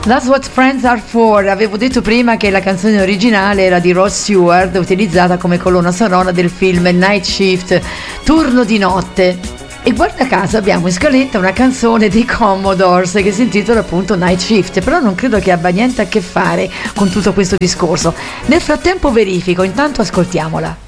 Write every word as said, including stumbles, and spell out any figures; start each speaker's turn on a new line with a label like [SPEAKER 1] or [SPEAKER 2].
[SPEAKER 1] That's What Friends Are For. Avevo detto prima che la canzone originale era di Rod Stewart, utilizzata come colonna sonora del film Night Shift, turno di notte. E guarda caso abbiamo in scaletta una canzone dei Commodores che si intitola appunto Night Shift, però non credo che abbia niente a che fare con tutto questo discorso. Nel frattempo verifico, intanto ascoltiamola.